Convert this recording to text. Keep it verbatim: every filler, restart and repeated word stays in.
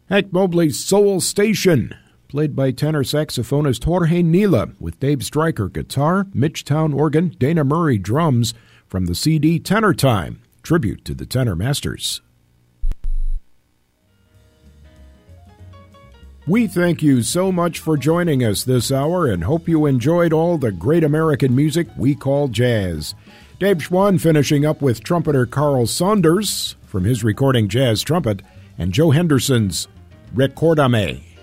Hank Mobley's Soul Station, played by tenor saxophonist Jorge Nila, with Dave Stryker guitar, Mitch Town organ, Dana Murray drums, from the C D Tenor Time, tribute to the tenor masters. We thank you so much for joining us this hour and hope you enjoyed all the great American music we call jazz. Dave Schwann finishing up with trumpeter Carl Saunders from his recording Jazz Trumpet, and Joe Henderson's Recordame.